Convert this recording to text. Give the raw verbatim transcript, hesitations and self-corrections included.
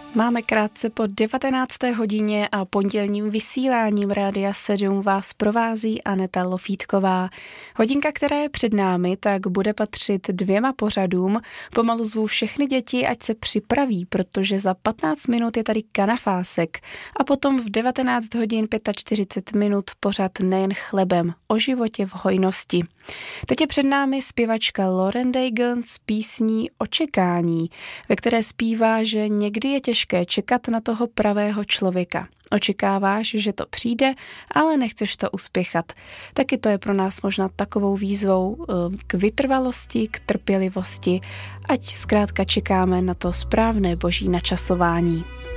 Máme krátce po devatenácté hodině a pondělním vysíláním Rádia sedm vás provází Aneta Lofítková. Hodinka, která je před námi, tak bude patřit dvěma pořadům. Pomalu zvu všechny děti, ať se připraví, protože za patnáct minut je tady kanafásek. A potom v devatenáct hodin čtyřicet pět minut pořad Nejen chlebem, o životě v hojnosti. Teď je před námi zpěvačka Lauren Daigle s písní Očekání, ve které zpívá, že někdy je těžké čekat na toho pravého člověka. Očekáváš, že to přijde, ale nechceš to uspěchat. Taky to je pro nás možná takovou výzvou k vytrvalosti, k trpělivosti, ať zkrátka čekáme na to správné boží načasování.